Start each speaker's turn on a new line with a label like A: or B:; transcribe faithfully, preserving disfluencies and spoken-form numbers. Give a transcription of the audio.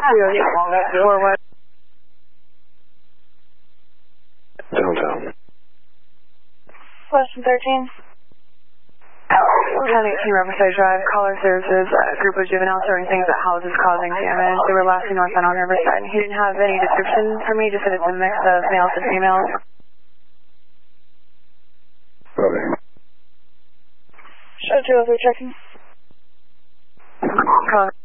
A: Or what?
B: Downtown.
A: Question thirteen. ten eighteen Riverside Drive, caller services, a group of juveniles throwing things at houses causing damage. They were last seen northbound on Riverside. He didn't have any description for me, just said it's a mix of males and females.
B: Okay.
A: Show two oh three checking. Caller.